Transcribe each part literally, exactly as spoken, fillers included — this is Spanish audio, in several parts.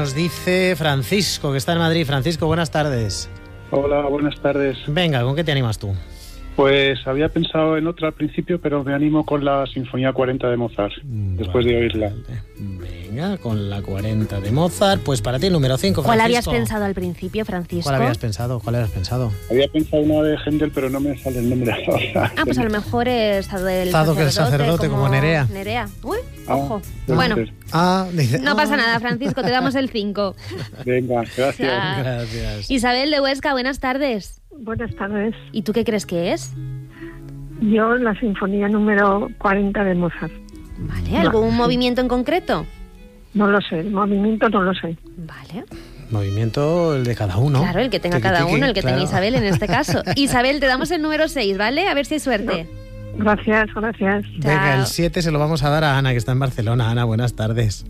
nos dice Francisco, que está en Madrid. Francisco, buenas tardes. Hola, buenas tardes. Venga, ¿con qué te animas tú? Pues había pensado en otra al principio, pero me animo con la Sinfonía cuarenta de Mozart, vale, después de oírla. Venga, con la cuarenta de Mozart. Pues para ti el número cinco, Francisco. ¿Cuál habías pensado al principio, Francisco? ¿Cuál habías pensado? ¿Cuál habías pensado? Había pensado una de Händel, pero no me sale el nombre ahora. Ah, pues a lo mejor es Zado del Zado sacerdote, que el sacerdote, como, como Nerea. Nerea. Uy, ah, ojo. Bueno, ah, dice, no ah. pasa nada, Francisco, te damos el cinco. Venga, gracias. Ya. Gracias. Isabel de Huesca, buenas tardes. Buenas tardes. ¿Y tú qué crees que es? Yo, la Sinfonía número cuarenta de Mozart. Vale, ¿algún no. movimiento en concreto? No lo sé, el movimiento no lo sé. Vale. Movimiento el de cada uno. Claro, el que tenga Tiki, cada tiki, uno, el que claro. tenga Isabel en este caso. Isabel, te damos el número seis, ¿vale? A ver si hay suerte. No. Gracias, gracias. Venga, Chao. el siete se lo vamos a dar a Ana, que está en Barcelona. Ana, buenas tardes.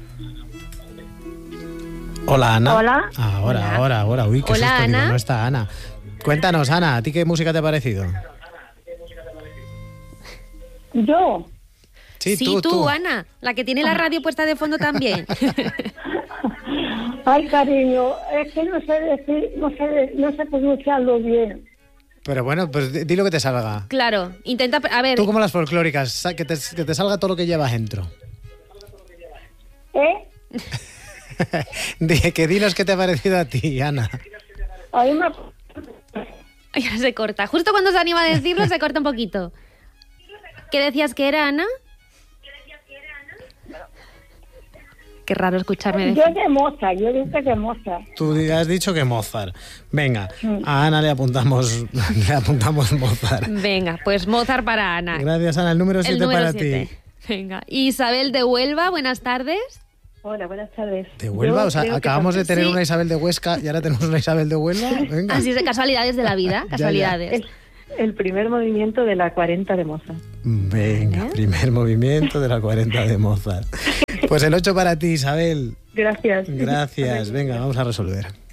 Hola, Ana. Hola. Ahora, Hola. ahora, ahora. Uy, qué Hola, susto, digo, Ana. no está Ana. Cuéntanos, Ana, ¿a ti qué música te ha parecido? ¿Yo? Sí, Sí, tú, tú, tú. Ana, la que tiene la radio puesta de fondo también. Ay, cariño, es que no sé decir, no sé, no sé pronunciarlo bien. Pero bueno, pues di di lo que te salga. Claro, intenta, a ver, Tú como las folclóricas, sa- que te, que te salga todo lo que llevas dentro. ¿Eh? Di- que dinos qué te ha parecido a ti, Ana. Ahí me... ya se corta. Justo cuando se anima a decirlo, se corta un poquito. ¿Qué decías que era, Ana? Qué raro escucharme Yo decir. de Mozart, yo dije de Mozart. Tú has dicho que Mozart. Venga, a Ana le apuntamos, le apuntamos Mozart. Venga, pues Mozart para Ana. Gracias, Ana. El número El siete número para siete. ti. Venga. Isabel de Huelva, buenas tardes. Hola, buenas tardes. ¿De Huelva? Yo O sea, creo que acabamos de también- tener Sí. una Isabel de Huesca y ahora tenemos una Isabel de Huelva. Venga. Así es de casualidades de la vida, casualidades. El, el primer movimiento de la cuarenta de Mozart. Venga, Vale. primer movimiento de la cuarenta de Mozart. Pues el ocho para ti, Isabel. Gracias. Gracias. Venga, vamos a resolver.